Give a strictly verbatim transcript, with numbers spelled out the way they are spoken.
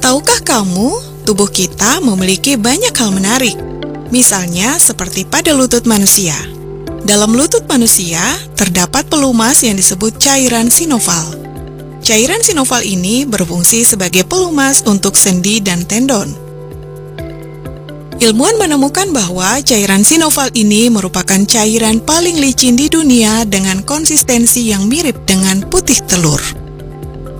Tahukah kamu, tubuh kita memiliki banyak hal menarik. Misalnya seperti pada lutut manusia. Dalam lutut manusia, terdapat pelumas yang disebut cairan sinoval. Cairan sinoval ini berfungsi sebagai pelumas untuk sendi dan tendon. Ilmuwan menemukan bahwa cairan sinoval ini merupakan cairan paling licin di dunia dengan konsistensi yang mirip dengan putih telur.